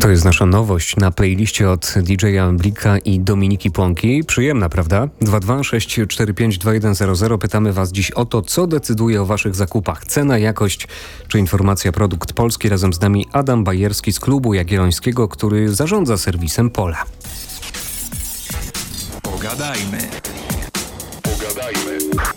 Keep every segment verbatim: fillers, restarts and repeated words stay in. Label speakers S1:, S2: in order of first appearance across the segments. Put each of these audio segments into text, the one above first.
S1: To jest nasza nowość na playliście od D J Amblika i Dominiki Płonki. Przyjemna, prawda? dwa dwa sześć cztery pięć dwa jeden zero zero. Pytamy Was dziś o to, co decyduje o Waszych zakupach. Cena, jakość czy informacja produkt polski. Razem z nami Adam Bajerski z Klubu Jagiellońskiego, który zarządza serwisem Pola.
S2: Pogadajmy. Pogadajmy.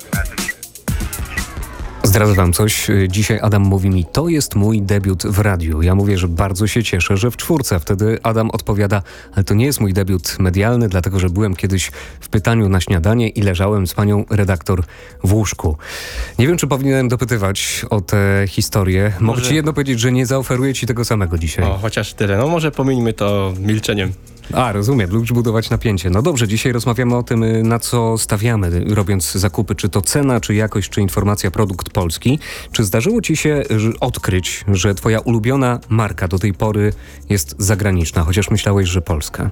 S1: Zdradzę Wam coś. Dzisiaj Adam mówi mi, to jest mój debiut w radiu. Ja mówię, że bardzo się cieszę, że w czwórce. Wtedy Adam odpowiada, ale to nie jest mój debiut medialny, dlatego że byłem kiedyś w pytaniu na śniadanie i leżałem z panią redaktor w łóżku. Nie wiem, czy powinienem dopytywać o tę historię. Mogę
S3: Może...
S1: ci jedno powiedzieć, że nie zaoferuję ci tego samego dzisiaj.
S3: O, chociaż tyle. No może pomińmy to milczeniem.
S1: A, rozumiem. Lubisz budować napięcie. No dobrze, dzisiaj rozmawiamy o tym, na co stawiamy, robiąc zakupy. Czy to cena, czy jakość, czy informacja produkt polski. Czy zdarzyło ci się odkryć, że twoja ulubiona marka do tej pory jest zagraniczna, chociaż myślałeś, że polska?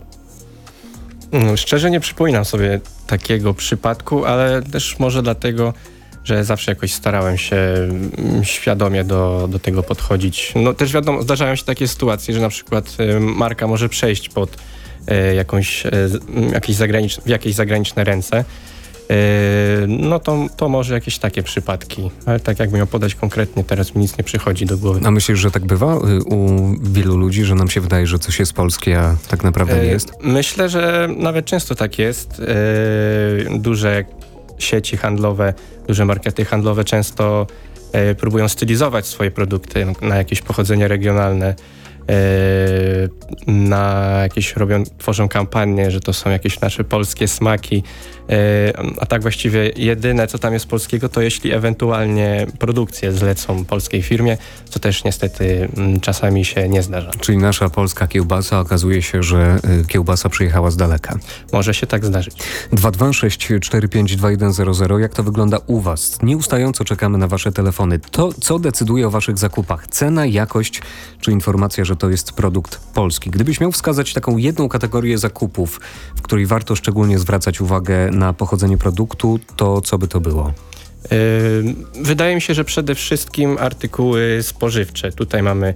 S3: No, szczerze nie przypominam sobie takiego przypadku, ale też może dlatego, że zawsze jakoś starałem się świadomie do, do tego podchodzić. No też wiadomo, zdarzają się takie sytuacje, że na przykład y, marka może przejść pod y, jakąś, y, jakieś zagranicz- w jakieś zagraniczne ręce. Y, no to, to może jakieś takie przypadki. Ale tak jakbym miał podać konkretnie, teraz mi nic nie przychodzi do głowy.
S1: A myślisz, że tak bywa u wielu ludzi, że nam się wydaje, że coś jest polskie, a tak naprawdę nie jest?
S3: Y, myślę, że nawet często tak jest. Y, duże sieci handlowe, duże markety handlowe często e, próbują stylizować swoje produkty na jakieś pochodzenie regionalne, e, na jakieś robią, tworzą kampanie, że to są jakieś nasze polskie smaki, e, a tak właściwie jedyne, co tam jest polskiego, to jeśli ewentualnie produkcje zlecą polskiej firmie, co też niestety m, czasami się nie zdarza.
S1: Czyli nasza polska kiełbasa, okazuje się, że y, kiełbasa przyjechała z daleka.
S3: Może się tak zdarzyć.
S1: dwa dwa sześć cztery pięć dwa jeden zero zero. Jak to wygląda u Was? Nieustająco czekamy na Wasze telefony. To, co decyduje o Waszych zakupach? Cena, jakość czy informacja, że to jest produkt polski? Gdybyś miał wskazać taką jedną kategorię zakupów, w której warto szczególnie zwracać uwagę na pochodzenie produktu, to co by to było?
S3: Yy, wydaje mi się, że przede wszystkim artykuły spożywcze. Tutaj mamy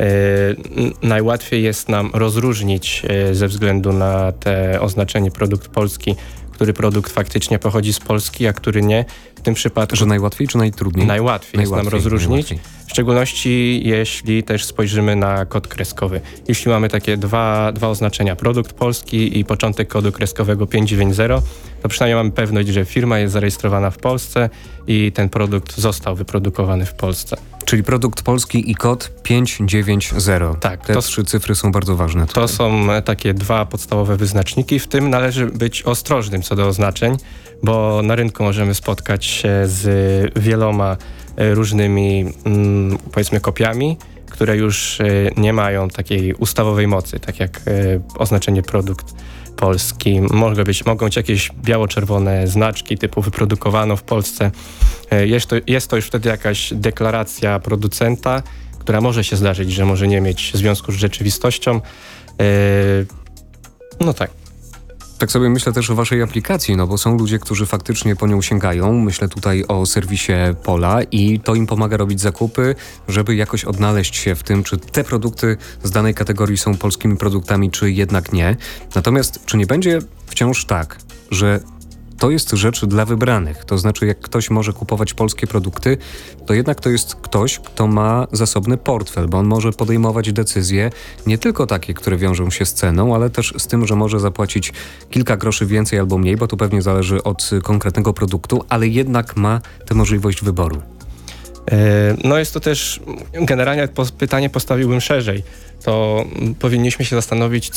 S3: Yy, najłatwiej jest nam rozróżnić yy, ze względu na te oznaczenie produkt polski, który produkt faktycznie pochodzi z Polski, a który nie. W tym przypadku...
S1: Że najłatwiej czy najtrudniej?
S3: Najłatwiej, najłatwiej jest nam rozróżnić.
S1: Najłatwiej.
S3: W szczególności jeśli też spojrzymy na kod kreskowy. Jeśli mamy takie dwa, dwa oznaczenia, produkt polski i początek kodu kreskowego pięć dziewięć zero, to przynajmniej mamy pewność, że firma jest zarejestrowana w Polsce i ten produkt został wyprodukowany w Polsce.
S1: Czyli produkt polski i kod pięć dziewięć zero.
S3: Tak.
S1: Te
S3: to,
S1: trzy cyfry są bardzo ważne. Tutaj.
S3: To są takie dwa podstawowe wyznaczniki. W tym należy być ostrożnym co do oznaczeń, bo na rynku możemy spotkać się z wieloma różnymi, mm, powiedzmy, kopiami, które już y, nie mają takiej ustawowej mocy, tak jak y, oznaczenie produkt polski. Mogą być, mogą być jakieś biało-czerwone znaczki typu wyprodukowano w Polsce. Y, jest, to, jest to już wtedy jakaś deklaracja producenta, która może się zdarzyć, że może nie mieć związku z rzeczywistością. Y, no tak.
S1: Tak sobie myślę też o waszej aplikacji, no bo są ludzie, którzy faktycznie po nią sięgają. Myślę tutaj o serwisie Pola i to im pomaga robić zakupy, żeby jakoś odnaleźć się w tym, czy te produkty z danej kategorii są polskimi produktami, czy jednak nie. Natomiast czy nie będzie wciąż tak, że to jest rzecz dla wybranych? To znaczy, jak ktoś może kupować polskie produkty, to jednak to jest ktoś, kto ma zasobny portfel, bo on może podejmować decyzje nie tylko takie, które wiążą się z ceną, ale też z tym, że może zapłacić kilka groszy więcej albo mniej, bo to pewnie zależy od konkretnego produktu, ale jednak ma tę możliwość wyboru.
S3: No jest to też, generalnie pytanie postawiłbym szerzej. To powinniśmy się zastanowić,